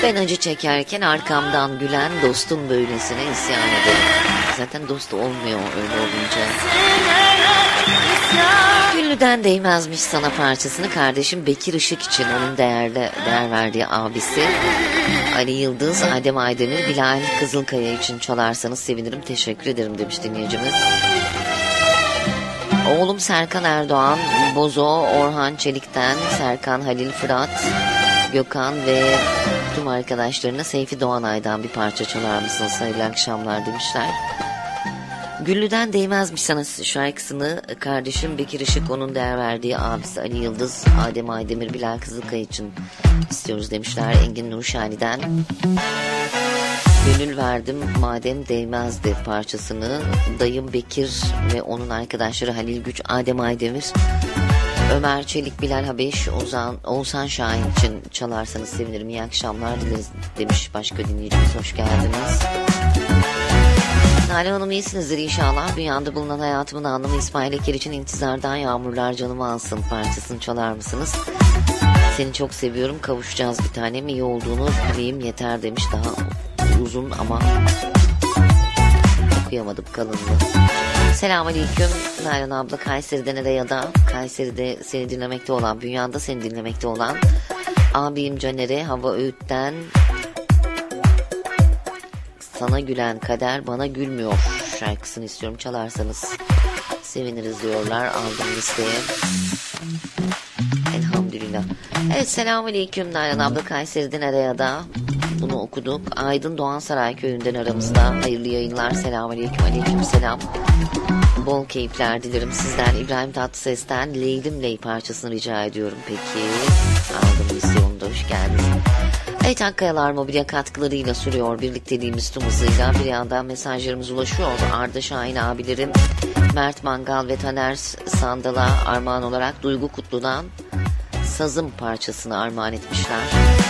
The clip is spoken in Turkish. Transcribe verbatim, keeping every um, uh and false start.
Ben acı çekerken arkamdan gülen dostum böylesine isyan ederim. Zaten dost olmuyor öyle olunca. Güllü'den değmezmiş sana parçasını kardeşim Bekir Işık için, onun değerli, değer verdiği abisi Ali Yıldız, Adem Aydemir, Bilal Kızılkaya için çalarsanız sevinirim, teşekkür ederim demiş dinleyicimiz. Oğlum Serkan Erdoğan, Bozo, Orhan Çelik'ten, Serkan, Halil, Fırat, Gökhan ve tüm arkadaşlarına Seyfi Doğanay'dan bir parça çalar mısınız? Hayırlı akşamlar demişler. Güllü'den değmezmiş sana şarkısını kardeşim Bekir Işık, onun değer verdiği abisi Ali Yıldız, Adem Aydemir, Bilal Kızılkaya için istiyoruz demişler. Engin Nurşani'den gönül verdim madem değmezdi parçasını dayım Bekir ve onun arkadaşları Halil Güç, Adem Aydemir, Ömer Çelik, Bilal Habeş, Ozan, Oğuzhan Şahin için çalarsanız sevinirim. İyi akşamlar dileriz demiş başka dinleyicimiz. Hoş geldiniz. Nalan Hanım iyisinizdir inşallah. Dünyada bulunan hayatımın anlamı İsmail Eker için intizardan yağmurlar canımı alsın parçasını çalar mısınız? Seni çok seviyorum, kavuşacağız bir tanem, iyi olduğunu bileyim yeter demiş. Daha uzun ama okuyamadım kalınlığı. Selamünaleyküm Nalan abla, Kayseri'de ne de ya da Kayseri'de seni dinlemekte olan, Bünyan'da seni dinlemekte olan abim Caner'e Hava Öğüt'ten sana gülen kader bana gülmüyor şarkısını istiyorum, çalarsanız seviniriz diyorlar. Aldım listeye. Elhamdülillah. Evet, selamünaleyküm Nalan abla, Kayseri'de ne de ya da bunu okuduk. Aydın Doğan Saray köyünden aramızda. Hayırlı yayınlar. Selamünaleyküm. Aleykümselam. Bol keyifler dilerim sizden. İbrahim Tatlıses'ten Leylim Ley parçasını rica ediyorum. Peki. Aldım misyonda. Hoş geldiniz. Evet, Akkayalar mobilya katkılarıyla sürüyor birlikteliğimiz tüm hızıyla. Bir yandan mesajlarımız ulaşıyor. Arda Şahin abilerim, Mert Mangal ve Taner Sandal'a armağan olarak Duygu Kutlu'dan Sazım parçasını armağan etmişler.